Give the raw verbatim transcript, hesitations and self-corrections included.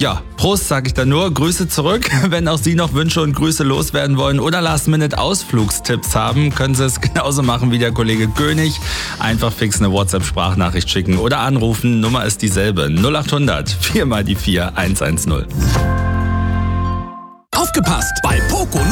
Ja, Prost sage ich da nur. Grüße zurück. Wenn auch Sie noch Wünsche und Grüße loswerden wollen oder Last-Minute-Ausflugstipps haben, können Sie es genauso machen wie der Kollege König. Einfach fix eine WhatsApp-Sprachnachricht schicken oder anrufen. Nummer ist dieselbe. null acht hundert vier mal die vier eins eins null. Aufgepasst! Bei Poco